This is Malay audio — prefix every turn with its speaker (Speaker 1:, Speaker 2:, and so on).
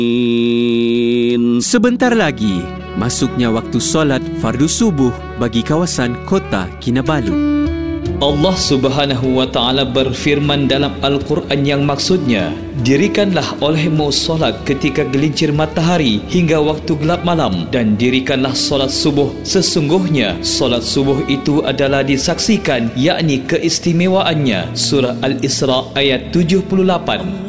Speaker 1: Sebentar lagi, masuknya waktu solat fardu subuh bagi kawasan Kota Kinabalu.
Speaker 2: Allah Subhanahu wa Ta'ala berfirman dalam Al-Quran yang maksudnya, dirikanlah olehmu solat ketika gelincir matahari hingga waktu gelap malam, dan dirikanlah solat subuh. Sesungguhnya solat subuh itu adalah disaksikan, yakni keistimewaannya. Surah Al-Isra ayat 78.